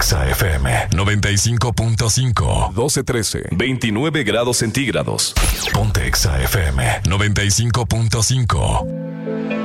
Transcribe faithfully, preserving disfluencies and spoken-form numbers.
Exa F M noventa y cinco punto cinco. doce trece. veintinueve grados centígrados. Ponte Exa F M noventa y cinco punto cinco.